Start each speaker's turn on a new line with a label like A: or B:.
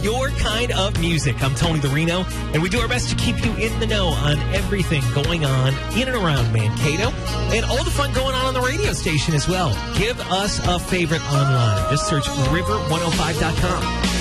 A: your kind of music. I'm Tony the Reno, and we do our best to keep you in the know on everything going on in and around Mankato and all the fun going on the radio station as well. Give us a favorite online. Just search river105.com.